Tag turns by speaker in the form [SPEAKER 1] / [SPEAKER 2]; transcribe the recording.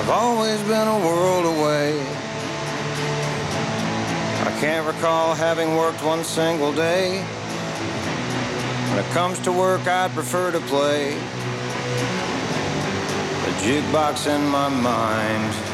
[SPEAKER 1] I've always been a world away. I can't recall having worked one single day. When it comes to work, I'd prefer to play the jukebox in my mind.